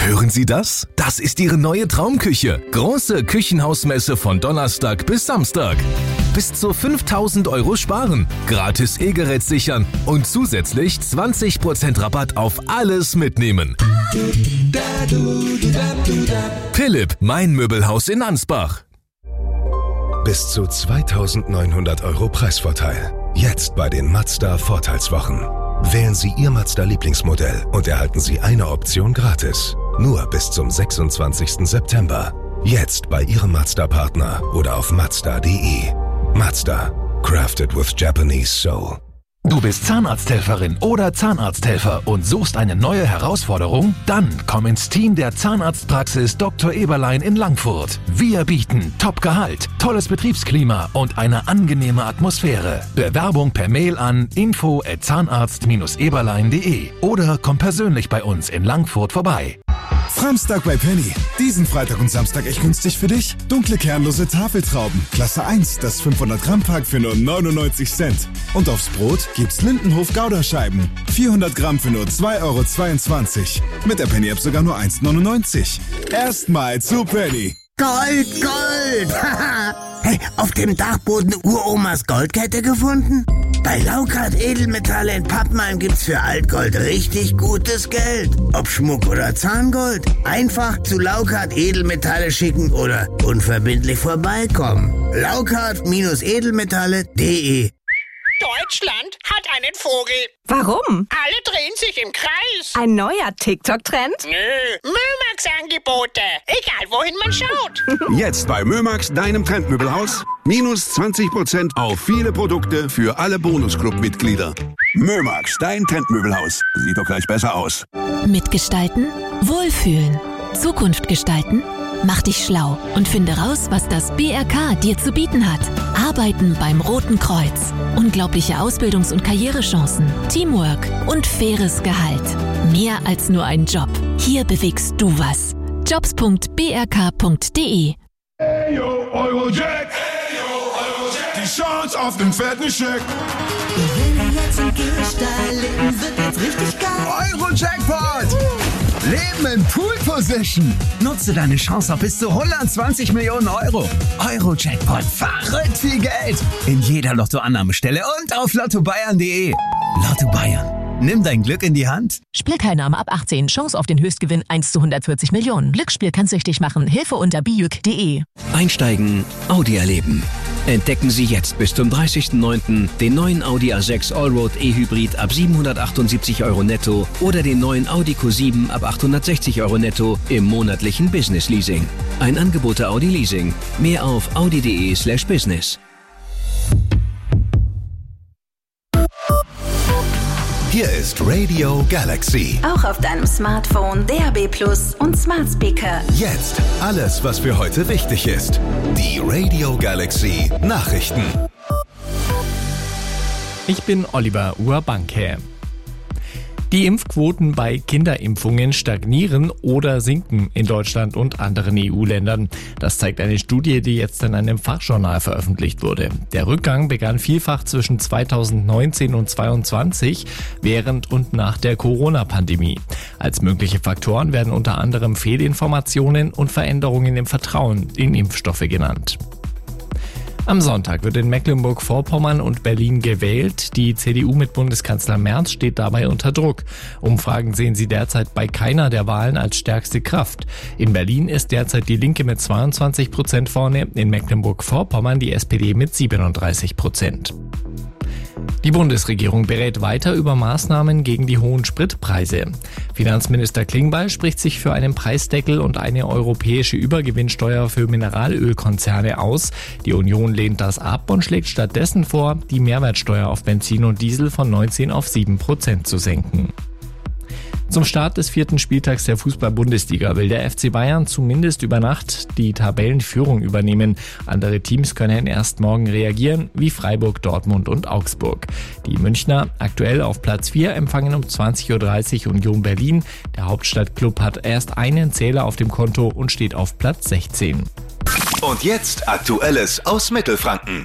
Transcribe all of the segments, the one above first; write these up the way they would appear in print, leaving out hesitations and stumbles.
Hören Sie das? Das ist Ihre neue Traumküche. Große Küchenhausmesse von Donnerstag bis Samstag. Bis zu 5.000 € sparen, gratis E-Gerät sichern und zusätzlich 20% Rabatt auf alles mitnehmen. Philipp, mein Möbelhaus in Ansbach. Bis zu 2.900 € Preisvorteil. Jetzt bei den Mazda Vorteilswochen. Wählen Sie Ihr Mazda-Lieblingsmodell und erhalten Sie eine Option gratis. Nur bis zum 26. September. Jetzt bei Ihrem Mazda-Partner oder auf Mazda.de. Mazda. Crafted with Japanese soul. Du bist Zahnarzthelferin oder Zahnarzthelfer und suchst eine neue Herausforderung? Dann komm ins Team der Zahnarztpraxis Dr. Eberlein in Langfurt. Wir bieten Top-Gehalt, tolles Betriebsklima und eine angenehme Atmosphäre. Bewerbung per Mail an info@zahnarzt-eberlein.de oder komm persönlich bei uns in Langfurt vorbei. Samstag bei Penny. Diesen Freitag und Samstag echt günstig für dich. Dunkle kernlose Tafeltrauben. Klasse 1, das 500 Gramm Pack für nur 99 Cent. Und aufs Brot gibt's Lindenhof Gouda-Scheiben. 400 Gramm für nur 2,22 €. Mit der Penny-App sogar nur 1,99 €. Erstmal zu Penny. Gold, Gold! Hey, auf dem Dachboden Uromas Goldkette gefunden? Bei Laukart Edelmetalle in Pappenheim gibt's für Altgold richtig gutes Geld. Ob Schmuck oder Zahngold. Einfach zu Laukart Edelmetalle schicken oder unverbindlich vorbeikommen. Laukart-edelmetalle.de. Deutschland hat einen Vogel. Warum? Alle drehen sich im Kreis. Ein neuer TikTok-Trend? Nö, Mömax-Angebote. Egal, wohin man schaut. Jetzt bei Mömax, deinem Trendmöbelhaus. Minus 20% auf viele Produkte für alle Bonusclub-Mitglieder. Mömax, dein Trendmöbelhaus. Sieht doch gleich besser aus. Mitgestalten, wohlfühlen, Zukunft gestalten. Mach dich schlau und finde raus, was das BRK dir zu bieten hat. Arbeiten beim Roten Kreuz. Unglaubliche Ausbildungs- und Karrierechancen, Teamwork und faires Gehalt. Mehr als nur ein Job. Hier bewegst du was. Jobs.brk.de. Hey yo, Eurojack! Hey yo, Eurojack! Die Chance auf den fetten Scheck! Wenn ihr jetzt im Gehsteig leben, wird jetzt richtig geil. Euro-Jackpot! Leben in Pool-Position. Nutze deine Chance auf bis zu 120 Millionen €. Euro-Jackpot. Verrückt viel Geld. In jeder Lottoannahmestelle und auf lottobayern.de. Lotto Bayern. Nimm dein Glück in die Hand. Spielteilnahme ab 18. Chance auf den Höchstgewinn 1 zu 140 Millionen. Glücksspiel kann süchtig machen. Hilfe unter bijuk.de. Einsteigen, Audi erleben. Entdecken Sie jetzt bis zum 30.09. den neuen Audi A6 Allroad E-Hybrid ab 778 € netto oder den neuen Audi Q7 ab 860 € netto im monatlichen Business Leasing. Ein Angebot der Audi Leasing. Mehr auf audi.de/business. Hier ist Radio Galaxy. Auch auf deinem Smartphone, DAB+ und Smart Speaker. Jetzt alles, was für heute wichtig ist. Die Radio Galaxy Nachrichten. Ich bin Oliver Urbanke. Die Impfquoten bei Kinderimpfungen stagnieren oder sinken in Deutschland und anderen EU-Ländern. Das zeigt eine Studie, die jetzt in einem Fachjournal veröffentlicht wurde. Der Rückgang begann vielfach zwischen 2019 und 2022, während und nach der Corona-Pandemie. Als mögliche Faktoren werden unter anderem Fehlinformationen und Veränderungen im Vertrauen in Impfstoffe genannt. Am Sonntag wird in Mecklenburg-Vorpommern und Berlin gewählt. Die CDU mit Bundeskanzler Merz steht dabei unter Druck. Umfragen sehen sie derzeit bei keiner der Wahlen als stärkste Kraft. In Berlin ist derzeit die Linke mit 22% vorne, in Mecklenburg-Vorpommern die SPD mit 37%. Die Bundesregierung berät weiter über Maßnahmen gegen die hohen Spritpreise. Finanzminister Klingbeil spricht sich für einen Preisdeckel und eine europäische Übergewinnsteuer für Mineralölkonzerne aus. Die Union lehnt das ab und schlägt stattdessen vor, die Mehrwertsteuer auf Benzin und Diesel von 19 auf 7% zu senken. Zum Start des 4. Spieltags der Fußball-Bundesliga will der FC Bayern zumindest über Nacht die Tabellenführung übernehmen. Andere Teams können erst morgen reagieren, wie Freiburg, Dortmund und Augsburg. Die Münchner, aktuell auf Platz 4, empfangen um 20.30 Uhr Union Berlin. Der Hauptstadtklub hat erst einen Zähler auf dem Konto und steht auf Platz 16. Und jetzt Aktuelles aus Mittelfranken.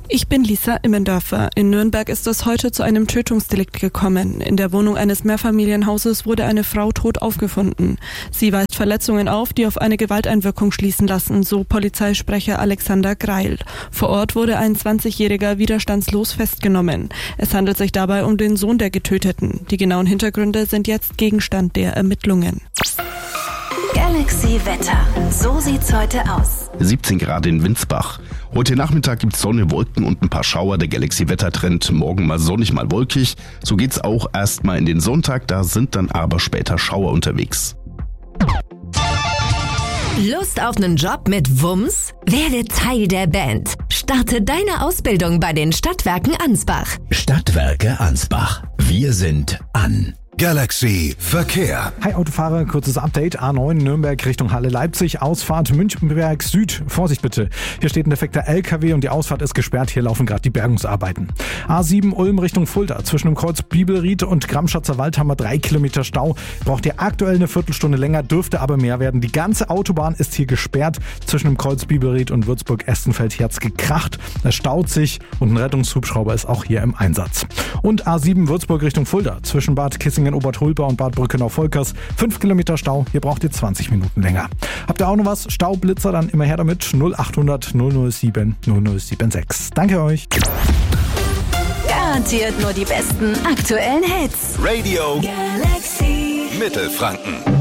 Ich bin Lisa Immendörfer. In Nürnberg ist es heute zu einem Tötungsdelikt gekommen. In der Wohnung eines Mehrfamilienhauses wurde eine Frau tot aufgefunden. Sie weist Verletzungen auf, die auf eine Gewalteinwirkung schließen lassen, so Polizeisprecher Alexander Greil. Vor Ort wurde ein 20-Jähriger widerstandslos festgenommen. Es handelt sich dabei um den Sohn der Getöteten. Die genauen Hintergründe sind jetzt Gegenstand der Ermittlungen. Galaxy Wetter. So sieht's heute aus. 17 Grad in Winsbach. Heute Nachmittag gibt's Sonne, Wolken und ein paar Schauer. Der Galaxy-Wettertrend. Morgen mal sonnig, mal wolkig. So geht's auch erstmal in den Sonntag. Da sind dann aber später Schauer unterwegs. Lust auf einen Job mit Wumms? Werde Teil der Band. Starte deine Ausbildung bei den Stadtwerken Ansbach. Stadtwerke Ansbach. Wir sind an. Galaxy Verkehr. Hi Autofahrer, kurzes Update. A9 Nürnberg Richtung Halle Leipzig, Ausfahrt Münchenberg Süd. Vorsicht bitte. Hier steht ein defekter LKW und die Ausfahrt ist gesperrt. Hier laufen gerade die Bergungsarbeiten. A7 Ulm Richtung Fulda. Zwischen dem Kreuz Bibelried und Gramschatzer Wald haben wir 3 Kilometer Stau. Braucht ihr aktuell eine Viertelstunde länger, dürfte aber mehr werden. Die ganze Autobahn ist hier gesperrt. Zwischen dem Kreuz Bibelried und Würzburg-Estenfeld hier hat's gekracht. Es staut sich und ein Rettungshubschrauber ist auch hier im Einsatz. Und A7 Würzburg Richtung Fulda. Zwischen Bad Kissingen Obertulpa und Bad Brückenau-Volkers. 5 Kilometer Stau, hier braucht ihr 20 Minuten länger. Habt ihr auch noch was? Staublitzer, dann immer her damit. 0800 007 0076. Danke euch. Garantiert nur die besten aktuellen Hits. Radio Galaxy Mittelfranken.